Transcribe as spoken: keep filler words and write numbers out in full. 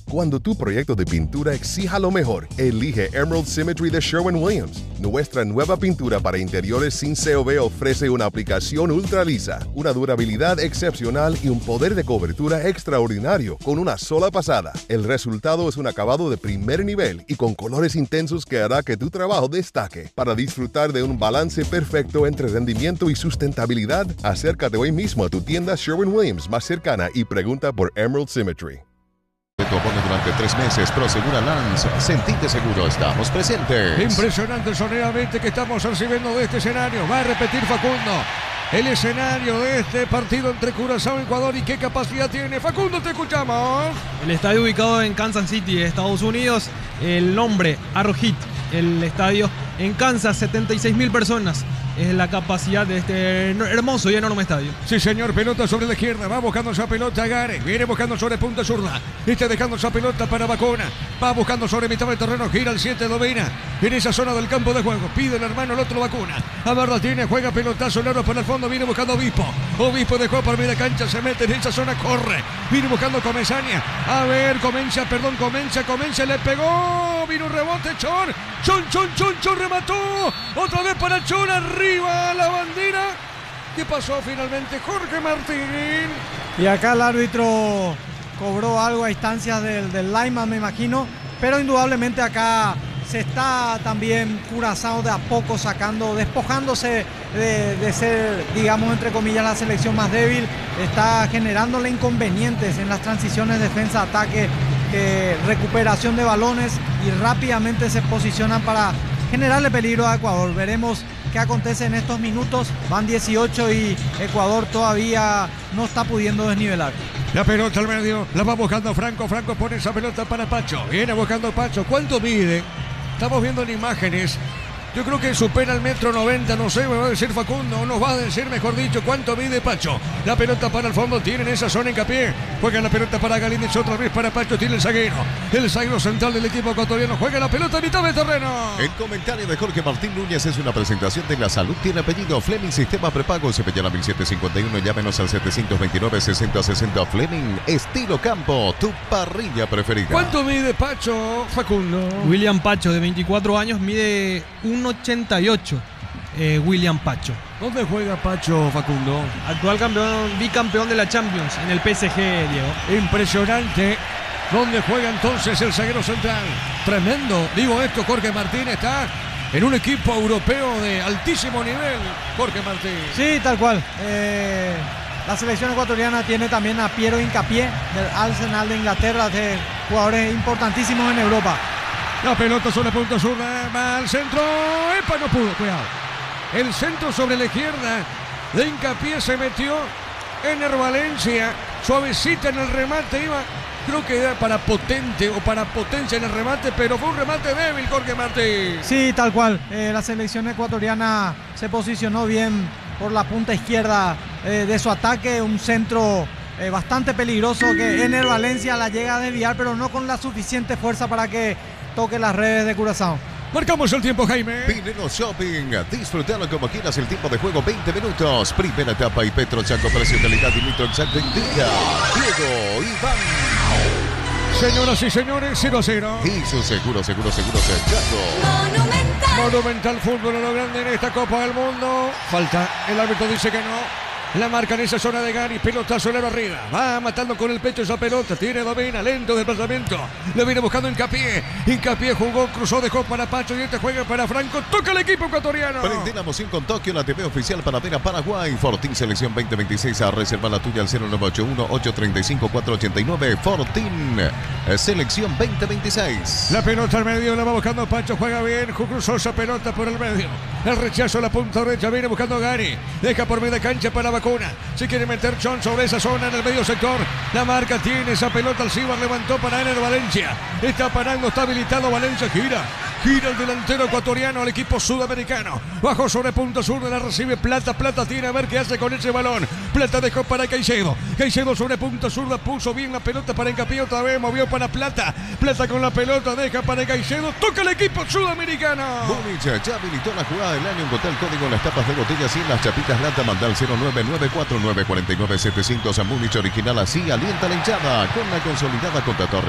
Cuando tu proyecto de pintura exija lo mejor, elige Emerald Symmetry de Sherwin-Williams. Nuestra nueva pintura para interiores sin C O V ofrece una aplicación ultra lisa, una durabilidad excepcional y un poder de cobertura extraordinario con una sola pasada. El resultado es un acabado de primer nivel y con colores intensos que hará que tu trabajo destaque. Para disfrutar de un balance perfecto entre rendimiento y sustentabilidad, acércate hoy mismo a tu tienda Sherwin-Williams más cercana y pregunta por Emerald Symmetry. Tu apoyo durante tres meses, Prosegura Lance, sentite seguro, estamos presentes. Impresionante sonoramente que estamos recibiendo de este escenario. Va a repetir Facundo el escenario de este partido entre Curazao y Ecuador. ¿Y qué capacidad tiene? Facundo, te escuchamos. El estadio ubicado en Kansas City, Estados Unidos. El nombre, Arrowhead. El estadio en Kansas, setenta y seis mil personas. Es la capacidad de este hermoso y enorme estadio. Sí, señor, pelota sobre la izquierda. Va buscando esa pelota Gare. Viene buscando sobre punta zurda. Está dejando esa pelota para Bacona. Va buscando sobre mitad del terreno. Gira el siete, domina. En esa zona del campo de juego. Pide el hermano el otro Bacona. A ver, la tiene. Juega pelotazo largo por el fondo. Viene buscando Obispo. Obispo dejó por media cancha. Se mete en esa zona. Corre. Viene buscando Comesaña. A ver, comienza, perdón, comienza, comienza. Le pegó. Vino un rebote. Chon. Chon, chon, chon, chon. Remató. Otra vez para Chon. Arriba. La bandera. ¿Qué pasó finalmente? Jorge Martín. Y acá el árbitro cobró algo a instancias del, del lineman, me imagino. Pero indudablemente acá se está también Curazao de a poco sacando, despojándose de, de ser, digamos, entre comillas, la selección más débil. Está generándole inconvenientes en las transiciones defensa-ataque, eh, recuperación de balones y rápidamente se posicionan para generarle peligro a Ecuador. Veremos qué acontece en estos minutos. Van dieciocho y Ecuador todavía no está pudiendo desnivelar. La pelota al medio, la va buscando Franco. Franco pone esa pelota para Pacho. Viene buscando Pacho. ¿Cuánto mide? Estamos viendo en imágenes. Yo creo que supera el metro noventa, no sé, me va a decir Facundo, nos va a decir, mejor dicho, cuánto mide Pacho. La pelota para el fondo, tiene en esa zona hincapié. Juega la pelota para Galíndez, otra vez para Pacho, tiene el zaguero. El zaguero central del equipo ecuatoriano juega la pelota a mitad de terreno. El comentario de Jorge Martín Núñez es una presentación de La Salud. Tiene apellido Fleming, sistema prepago, Cepillana mil setecientos cincuenta y uno, llámenos al setecientos veintinueve, sesenta sesenta. Fleming, estilo campo, tu parrilla preferida. ¿Cuánto mide Pacho, Facundo? William Pacho, de veinticuatro años, mide uno ochenta y ocho. Eh, William Pacho. ¿Dónde juega Pacho, Facundo? Actual campeón, bicampeón de la Champions en el P S G, Diego. Impresionante. ¿Dónde juega entonces el zaguero central? Tremendo. Digo esto, Jorge Martín está en un equipo europeo de altísimo nivel. Jorge Martín. Sí, tal cual. Eh, la selección ecuatoriana tiene también a Piero Hincapié del Arsenal de Inglaterra, de jugadores importantísimos en Europa. La pelota sobre la punta zurda, va al centro. ¡Epa! No pudo, cuidado. El centro sobre la izquierda de Hincapié se metió. Ener Valencia, suavecita en el remate, iba. Creo que era para potente o para potencia en el remate, pero fue un remate débil, Jorge Martín. Sí, tal cual. Eh, la selección ecuatoriana se posicionó bien por la punta izquierda eh, de su ataque. Un centro eh, bastante peligroso que Ener Valencia la llega a desviar, pero no con la suficiente fuerza para que toque las redes de Curazao. Marcamos el tiempo, Jaime. Pineno Shopping, disfrutalo como quieras, el tiempo de juego veinte minutos. Primera etapa y Petro Chaco, precio, calidad y litro exacto indica Diego Iván. Señoras y señores, cero a cero. Y su seguro, seguro, seguro cercano. Monumental. Monumental fútbol a lo grande en esta Copa del Mundo. Falta, el árbitro dice que no. La marca en esa zona de Gary, pelotazo largo arriba. Va matando con el pecho esa pelota. Tiene domina, lento desplazamiento. Lo viene buscando Hincapié. Hincapié jugó, cruzó, dejó para Pacho y este juega para Franco. Toca el equipo ecuatoriano. Prende la emoción con Tokio, la T V oficial para ver a Paraguay. Fortín Selección veinte veintiséis. A reservar la tuya al cero nueve ocho uno, ocho tres cinco, cuatro ocho nueve. Fortín Selección veinte veintiséis. La pelota al medio, la va buscando Pacho. Juega bien, cruzó esa pelota por el medio. El rechazo a la punta derecha, viene buscando Gary. Deja por media cancha para Bacuna. Se quiere meter Chon sobre esa zona en el medio sector. La marca tiene esa pelota. El Cibar levantó para Ener Valencia. Está parando, está habilitado Valencia. Gira. Gira el delantero ecuatoriano al equipo sudamericano. Bajo sobre punta sur, la recibe Plata. Plata tiene a ver qué hace con ese balón. Plata dejó para Caicedo. Caicedo sobre punta sur, puso bien la pelota para Hincapié. Otra vez movió para Plata. Plata con la pelota, deja para Caicedo. Toca el equipo sudamericano. Múnich ya habilitó la jugada del año. Encontré el código en las tapas de botellas y en las chapitas lata. Manda al cero nueve nueve cuatro nueve cuatro nueve setecientos a Múnich original. Así alienta la hinchada con la consolidada contra